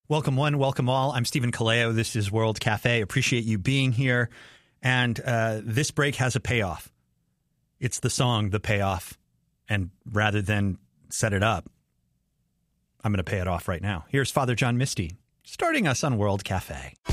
Welcome one, welcome all. I'm Stephen Kaleo. This is World Cafe. Appreciate you being here. And this break has a payoff. It's the song, The Payoff. And rather than set it up, I'm going to pay it off right now. Here's Father John Misty, starting us on World Cafe.